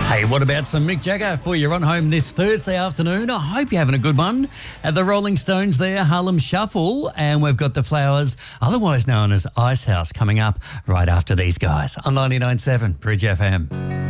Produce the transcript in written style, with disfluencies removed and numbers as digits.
Hey, what about some Mick Jagger for your run home this Thursday afternoon? I hope you're having a good one. At the Rolling Stones there, Harlem Shuffle, and we've got the Flowers, otherwise known as Icehouse, coming up right after these guys on 99.7 Bridge FM.